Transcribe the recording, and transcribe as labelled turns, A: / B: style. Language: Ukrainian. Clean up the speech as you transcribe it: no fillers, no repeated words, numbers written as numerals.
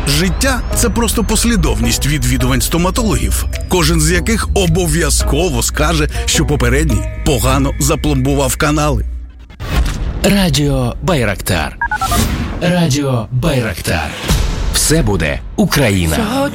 A: Життя – це просто послідовність відвідувань стоматологів, кожен з яких обов'язково скаже, що попередній погано запломбував канали.
B: Радіо Байрактар. Радіо Байрактар. Все буде Україна.